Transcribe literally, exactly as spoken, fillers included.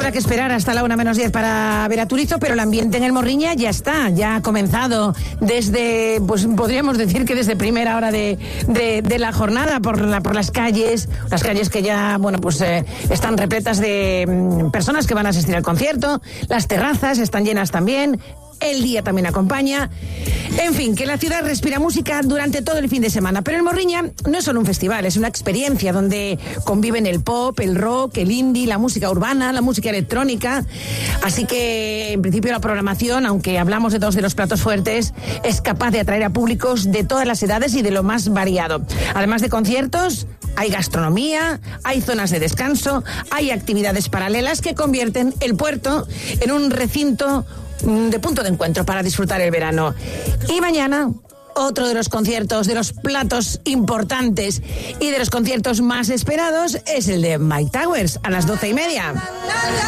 habrá que esperar hasta la una menos diez para ver a Turizo, pero el ambiente en el Morriña ya está, ya ha comenzado desde, pues podríamos decir que desde primera hora de, de, de la jornada por, la, por las calles, las calles que ya, bueno, pues eh, están repletas de mm, personas que van a asistir al concierto, las terrazas están llenas también. El día también acompaña. En fin, que la ciudad respira música durante todo el fin de semana. Pero el Morriña no es solo un festival, es una experiencia donde conviven el pop, el rock, el indie, la música urbana, la música electrónica. Así que, en principio, la programación, aunque hablamos de dos de los platos fuertes, es capaz de atraer a públicos de todas las edades y de lo más variado. Además de conciertos, hay gastronomía, hay zonas de descanso, hay actividades paralelas que convierten el puerto en un recinto de punto de encuentro para disfrutar el verano. Y mañana, otro de los conciertos, de los platos importantes y de los conciertos más esperados es el de Mike Towers a las doce y media.